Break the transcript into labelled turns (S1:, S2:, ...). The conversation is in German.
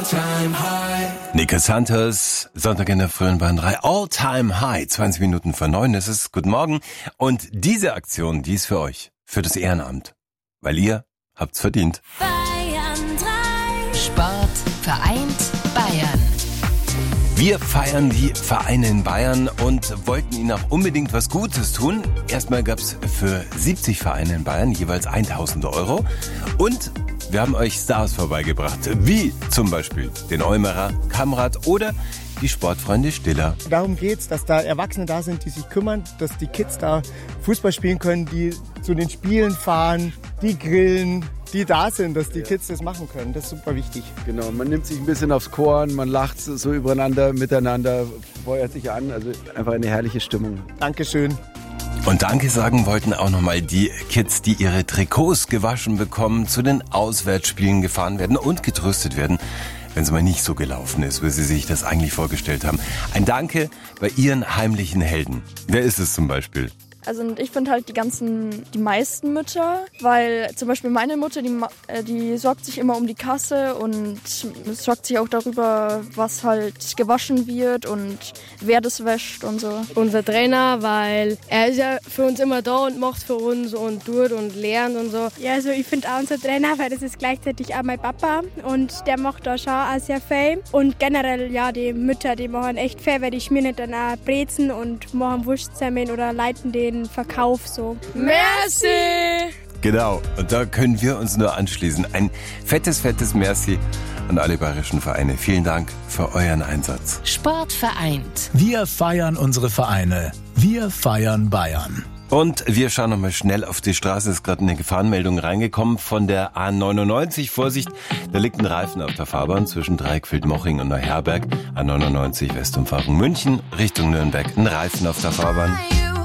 S1: Nico Santos, Sonntag in der frühen Bahn 3, All-Time High, 20 Minuten vor 9 ist es, guten Morgen. Und diese Aktion, die ist für euch, für das Ehrenamt, weil ihr habt's verdient.
S2: Bayern 3. Sport vereint Bayern.
S1: Wir feiern die Vereine in Bayern und wollten ihnen auch unbedingt was Gutes tun. Erstmal gab's für 70 Vereine in Bayern jeweils 1.000 € und wir haben euch Stars vorbeigebracht, wie zum Beispiel den Eumerer, Kamrat oder die Sportfreunde Stiller.
S3: Darum geht's, dass da Erwachsene da sind, die sich kümmern, dass die Kids da Fußball spielen können, die zu den Spielen fahren, die grillen, die da sind, dass die Kids das machen können. Das ist super wichtig.
S4: Genau, man nimmt sich ein bisschen aufs Korn, man lacht so übereinander, miteinander, feuert sich an. Also einfach eine herrliche Stimmung.
S3: Dankeschön.
S1: Und Danke sagen wollten auch nochmal die Kids, die ihre Trikots gewaschen bekommen, zu den Auswärtsspielen gefahren werden und getröstet werden, wenn es mal nicht so gelaufen ist, wie sie sich das eigentlich vorgestellt haben. Ein Danke bei ihren heimlichen Helden. Wer ist es zum Beispiel?
S5: Also ich finde halt die meisten Mütter, weil zum Beispiel meine Mutter, die sorgt sich immer um die Kasse und sorgt sich auch darüber, was halt gewaschen wird und wer das wäscht und so.
S6: Unser Trainer, weil er ist ja für uns immer da und macht für uns und tut und lernt und so.
S7: Ja, also ich finde auch unser Trainer, weil das ist gleichzeitig auch mein Papa und der macht da schon auch sehr viel. Und generell, ja, die Mütter, die machen echt viel, weil die schmieren dann auch Brezen und machen Wurstsemmeln oder leiten den Verkauf so.
S6: Merci!
S1: Genau, und da können wir uns nur anschließen. Ein fettes Merci an alle bayerischen Vereine. Vielen Dank für euren Einsatz.
S2: Sport vereint.
S8: Wir feiern unsere Vereine. Wir feiern Bayern.
S1: Und wir schauen nochmal schnell auf die Straße. Es ist gerade eine Gefahrenmeldung reingekommen von der A99. Vorsicht, da liegt ein Reifen auf der Fahrbahn zwischen Dreieckfeld-Moching und Neuherberg. A99 Westumfahrung München Richtung Nürnberg. Ein Reifen auf der Fahrbahn.